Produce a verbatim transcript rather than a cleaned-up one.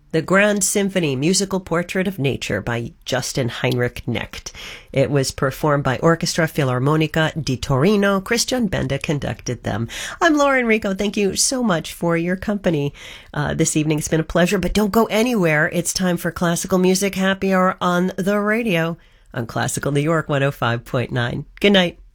The Grand Symphony Musical Portrait of Nature by Justin Heinrich Knecht. It was performed by Orchestra Filarmonica di Torino. Christian Benda conducted them. I'm Laura Enrico. Thank you so much for your company uh, this evening. It's been a pleasure, but don't go anywhere. It's time for Classical Music Happy Hour on the radio on Classical New York one oh five point nine. Good night.